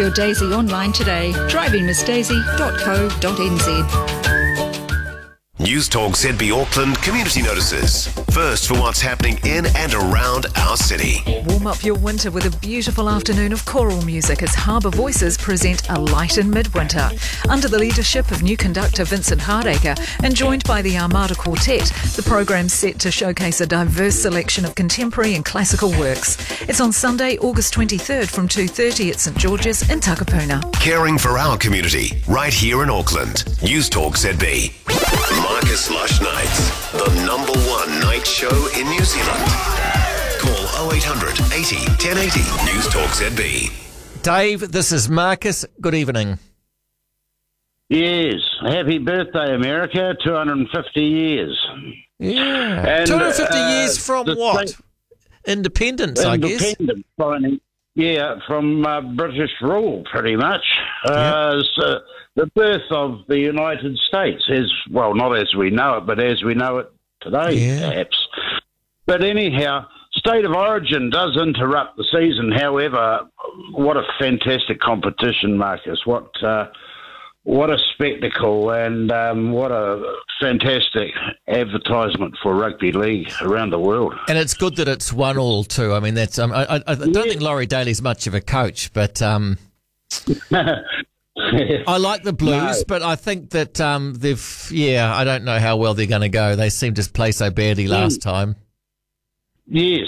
your Daisy online today. drivingmissdaisy.co.nz. News Talk ZB Auckland community notices. First for what's happening in and around our city. Warm up your winter with a beautiful afternoon of choral music as Harbour Voices present A Light in Midwinter. Under the leadership of new conductor Vincent Hardacre and joined by the Armada Quartet, the programme's set to showcase a diverse selection of contemporary and classical works. It's on Sunday, August 23rd from 2:30 at St George's in Takapuna. Caring for our community, right here in Auckland. News Talk ZB. Marcus Lush Nights, the #1 night show in New Zealand. Call 0800 80 1080 News Talk ZB. Dave, this is Marcus. Good evening. Yes, happy birthday, America, 250 years. Yeah. And, 250 years from what? state- Independence, I guess. Independence, from British rule, pretty much. So the birth of the United States is, well, not as we know it, but as we know it today, perhaps. But anyhow, State of Origin does interrupt the season. However, what a fantastic competition, Marcus. What a spectacle, and what a fantastic advertisement for rugby league around the world. And it's good that it's 1-1 too. I mean, that's I don't think Laurie Daly's much of a coach, but I like the Blues, but I think that I don't know how well they're going to go. They seemed to play so badly last time. Yes.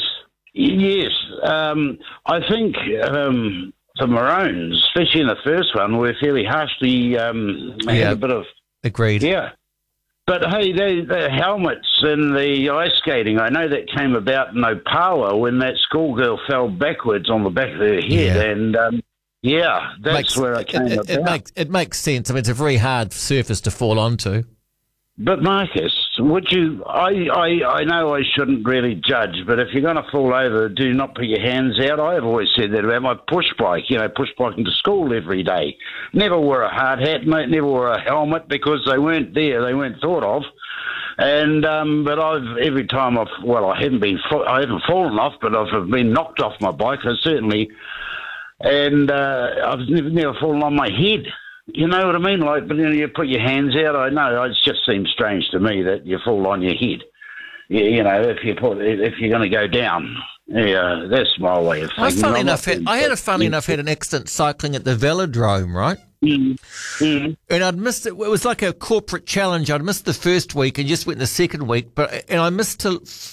I think the Maroons, especially in the first one, were fairly harshly had a bit of... Agreed. Yeah. But, hey, the helmets in the ice skating, I know that came about in Opawa when that schoolgirl fell backwards on the back of her head, and... that's where it came about. It makes sense. I mean, it's a very hard surface to fall onto. But Marcus, would you? I know I shouldn't really judge, but if you're going to fall over, do not put your hands out. I've always said that about my push bike. Push biking to school every day. Never wore a hard hat, mate. Never wore a helmet because they weren't there. They weren't thought of. And but every time I haven't fallen off, but I've been knocked off my bike. I certainly. And I've never fallen on my head. You know what I mean? Like, but you put your hands out. I know it just seems strange to me that you fall on your head. If you're going to go down. Yeah, that's my way of thinking. I had an accident cycling at the Velodrome, right? Mm-hmm. And I'd missed it. It was like a corporate challenge. I'd missed the first week and just went the second week. And I missed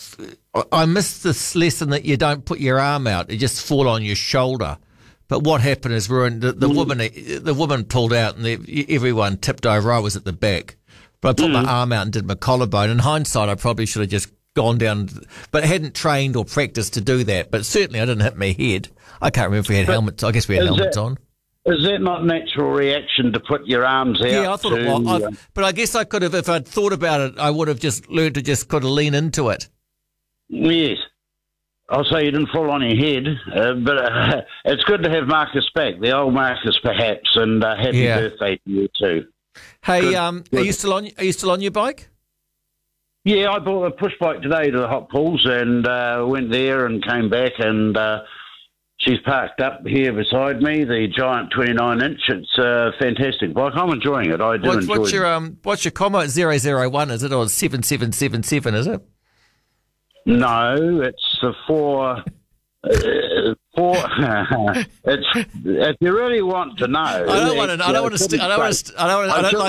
this lesson that you don't put your arm out; you just fall on your shoulder. But what happened is the woman pulled out and everyone tipped over. I was at the back. But I put my arm out and did my collarbone. In hindsight, I probably should have just gone down. But I hadn't trained or practiced to do that. But certainly I didn't hit my head. I can't remember if we had helmets. I guess we had helmets on. Is that not natural reaction to put your arms out? Yeah, I thought it was. But I guess I could have, if I'd thought about it, I would have just learned to just kind of lean into it. Yes. I'll say you didn't fall on your head, but it's good to have Marcus back, the old Marcus perhaps, and happy birthday to you too. Hey, good. Are you still on your bike? Yeah, I bought a push bike today to the hot pools and went there and came back, and she's parked up here beside me, the giant 29-inch. It's a fantastic bike. I'm enjoying it. I do enjoy it. What's your comma? 001, is it, or 7777, is it? No, it's the 4. It's if you really want to know. I don't want to. I don't like